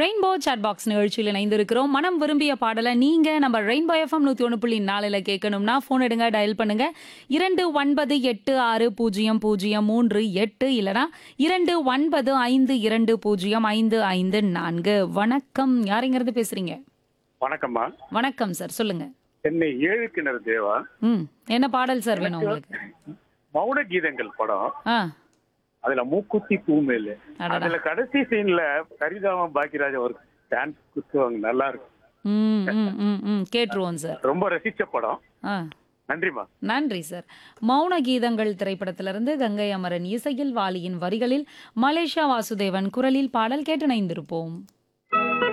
Rainbow chat box நிகழ்ச்சியில் இணைந்திருக்கிறோம். மனம் விரும்பிய பாடலை நீங்க நம்ம ரெயின்போ எஃப்எம் 101.4 கேட்கணும்னா ஃபோன் எடுங்க, டயல் பண்ணுங்க 29860038 இல்லனா 2952205554. வணக்கம், யாருங்கிறது பேசுறீங்க? வணக்கம்மா. வணக்கம் சார், சொல்லுங்க. சென்னை ஏழு கிணறு தேவா. ம் என்ன பாடல் சார் வேணும் எனக்கு உங்களுக்கு? மௌன கீதங்கள் படம். ஆ அதுல மூக்குத்தி பூமேலு. அடடா. அதுல கடைசி சீன்ல சரிதாம பாக்கியராஜ் ஒரு டான்ஸ் குத்துவாங்க, நல்லா இருக்கும். ம் ம் ம் ம் கேட்டுருவோம் சார். ரொம்ப ரசிச்ச படம். ஆ நன்றிம்மா. நன்றி சார். மௌன கீதங்கள் திரைப்படத்திலிருந்து கங்கை அமரன் இசையில் வாலியின் வரிகளில் மலேசியா வாசுதேவன் குரலில் பாடல் கேட்டு இணைந்திருப்போம்.